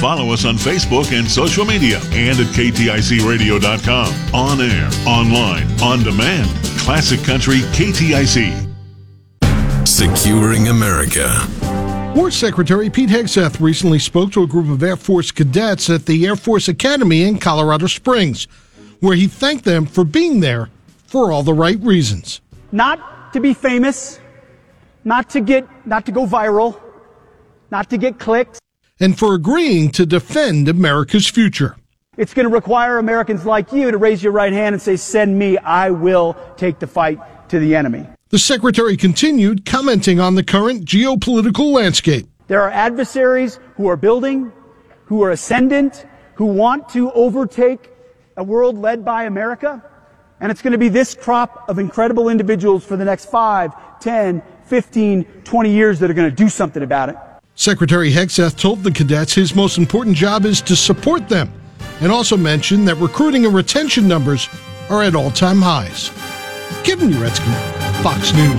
Follow us on Facebook and social media and at KTICradio.com. On air, online, on demand. Classic Country KTIC. Securing America. War Secretary Pete Hegseth recently spoke to a group of Air Force cadets at the Air Force Academy in Colorado Springs, where he thanked them for being there for all the right reasons. Not to be famous, not to go viral, not to get clicks. And for agreeing to defend America's future. It's going to require Americans like you to raise your right hand and say, send me, I will take the fight to the enemy. The Secretary continued commenting on the current geopolitical landscape. There are adversaries who are building, who are ascendant, who want to overtake a world led by America. And it's going to be this crop of incredible individuals for the next 5, 10, 15, 20 years that are going to do something about it. Secretary Hegseth told the cadets his most important job is to support them, and also mentioned that recruiting and retention numbers are at all-time highs. Kevin Uretsky, Fox News.